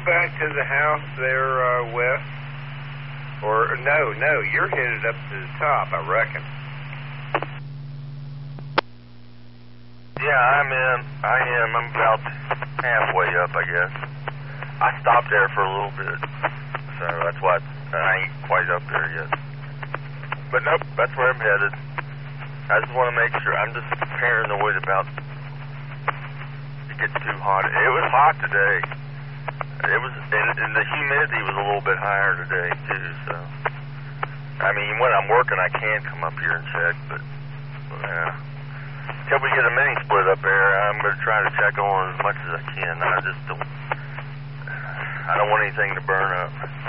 back to the house there, Wes? Or, no, you're headed up to the top, I reckon. Yeah, I am. I'm about halfway up, I guess. I stopped there for a little bit, so that's why I ain't quite up there yet. But nope, that's where I'm headed. I just want to make sure. I'm just paranoid about it gets too hot. It was hot today. It was, and the humidity was a little bit higher today too. So, I mean, when I'm working, I can come up here and check, but until we get a mini split up there, I'm going to try to check on as much as I can. I don't want anything to burn up.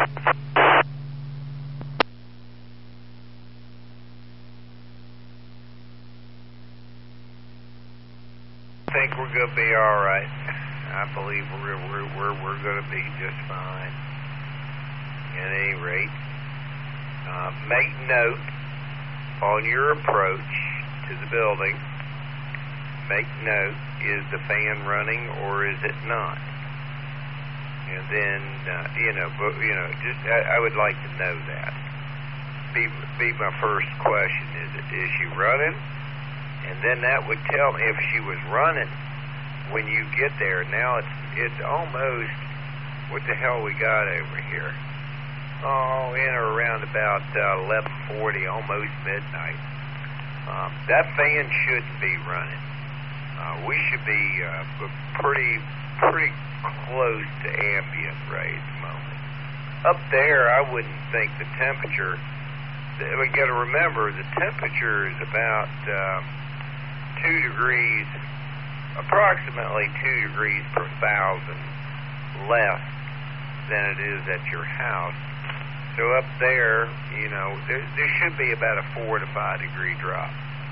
I think we're going to be all right. I believe we're going to be just fine. At any rate, make note on your approach to the building. Make note: is the fan running or is it not? And then just I would like to know that. Be my first question: is she running? And then that would tell me if she was running when you get there. Now it's almost, what the hell we got over here? Oh, in or around about 11:40, almost midnight. That fan shouldn't be running. We should be pretty close to ambient right at the moment. Up there, I wouldn't think the temperature. We got to remember the temperature is about 2 degrees, approximately 2 degrees per thousand less than it is at your house. So up there, there should be about a 4 to 5 degree drop.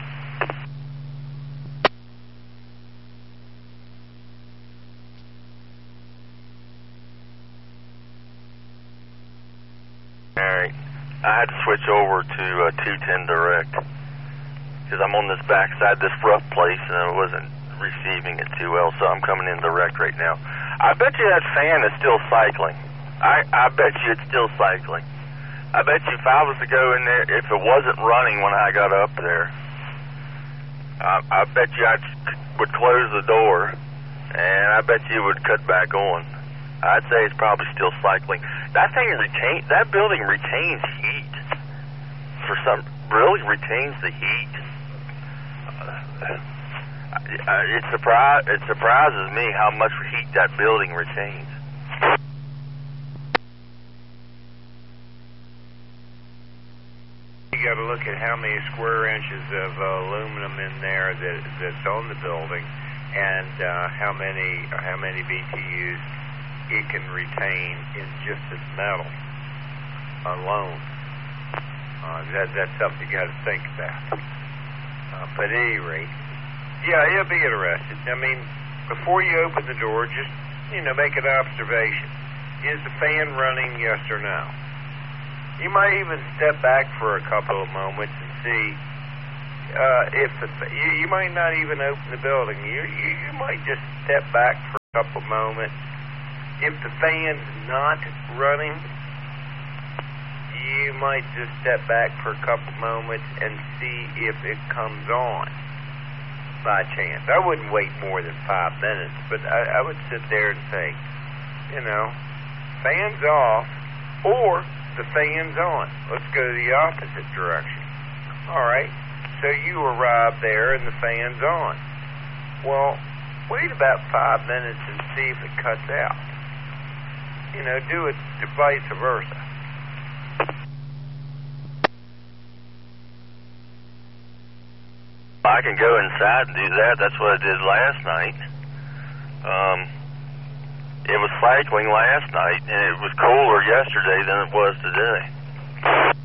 Alright, I had to switch over to 210 direct because I'm on this backside, this rough place, and I wasn't receiving it too well, so I'm coming in direct right now. I bet you that fan is still cycling. I bet you it's still cycling. I bet you if I was to go in there, if it wasn't running when I got up there, I bet you I would close the door, and I bet you it would cut back on. I'd say it's probably still cycling. That building retains heat. Really retains the heat. It surprises me how much heat that building retains. You got to look at how many square inches of aluminum in there that's on the building, and how many BTUs it can retain in just its metal alone. That's something you got to think about. But at any rate, yeah, it'll be interesting. I mean, before you open the door, just make an observation: is the fan running? Yes or no? You might even step back for a couple of moments and see if you might not even open the building. You might just step back for a couple of moments. If the fan's not running, you might just step back for a couple moments and see if it comes on by chance. I wouldn't wait more than 5 minutes, but I would sit there and say, fan's off or the fan's on. Let's go the opposite direction. All right, so you arrive there and the fan's on. Well, wait about 5 minutes and see if it cuts out. Do it vice versa. I can go inside and do that. That's what I did last night. It was cycling last night, and it was cooler yesterday than it was today.